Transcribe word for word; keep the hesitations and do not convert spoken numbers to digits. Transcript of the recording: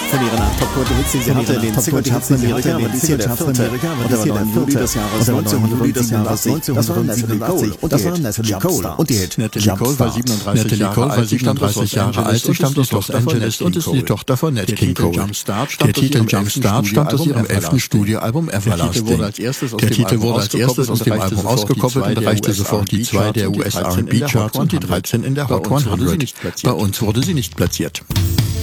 von ihrer Top-Hits, die sie hatte, den Single-Charts in Amerika, war dies hier der vierte und der war neun Juli des Jahres neunzehnhundertsiebenundachtzig. Das war Natalie Cole und das war Natalie Cole und die Hit Natalie Cole war siebenunddreißig Jahre alt, sie stammt aus Los Angeles und ist die Tochter von Nat King Cole. Der Titel Jumpstart stammt aus ihrem elften Studioalbum Everlasting. Der Titel wurde als erstes aus dem Album ausgekoppelt und erreichte sofort die zwei der U S R und B Charts und die dreizehn in der Hot hundert. Bei uns wurde sie nicht platziert.